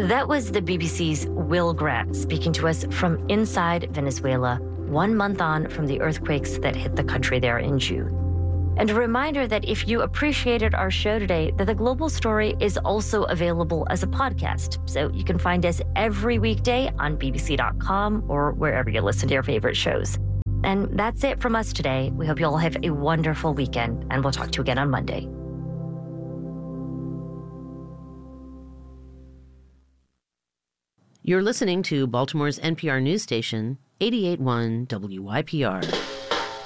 That was the BBC's Will Grant speaking to us from inside Venezuela, 1 month on from the earthquakes that hit the country there in June. And a reminder that if you appreciated our show today, that The Global Story is also available as a podcast. So you can find us every weekday on bbc.com or wherever you listen to your favorite shows. And that's it from us today. We hope you all have a wonderful weekend, and we'll talk to you again on Monday. You're listening to Baltimore's NPR news station, 88.1 WYPR.